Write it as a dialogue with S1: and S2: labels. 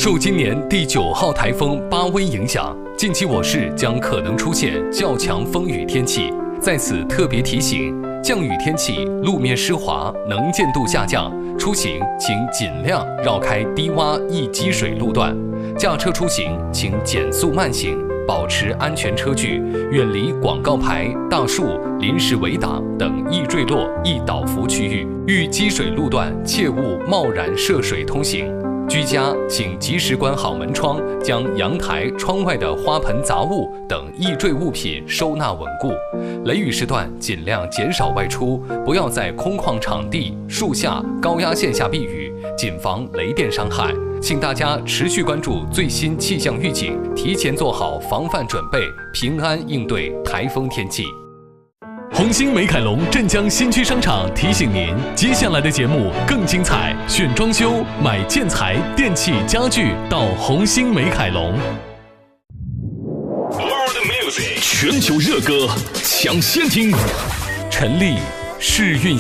S1: 受今年第9号台风巴威影响，近期我市将可能出现较强风雨天气。在此特别提醒，降雨天气路面湿滑，能见度下降，出行请尽量绕开低洼易积水路段。驾车出行请减速慢行，保持安全车距，远离广告牌、大树、临时围挡等易坠落、易倒伏区域。遇积水路段，切勿贸然涉水通行。居家请及时关好门窗，将阳台、窗外的花盆、杂物等易坠物品收纳稳固。雷雨时段尽量减少外出，不要在空旷场地、树下、高压线下避雨，谨防雷电伤害。请大家持续关注最新气象预警，提前做好防范准备，平安应对台风天气。红星美凯龙镇江新区商场提醒您，接下来的节目更精彩，选装修、买建材、电器、家具到红星美凯龙。全球热歌抢先听，陈粒试运